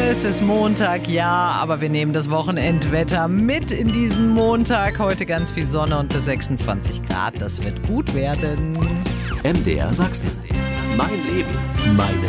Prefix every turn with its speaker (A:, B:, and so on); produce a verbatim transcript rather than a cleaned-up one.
A: Es ist Montag, ja, aber wir nehmen das Wochenendwetter mit in diesen Montag. Heute ganz viel Sonne und bis sechsundzwanzig Grad. Das wird gut werden.
B: M D R Sachsen. Mein Leben, meine